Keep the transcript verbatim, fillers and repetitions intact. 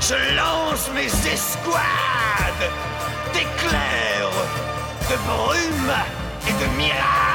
je lance mes escouades d'éclairs, de brume et de miracles.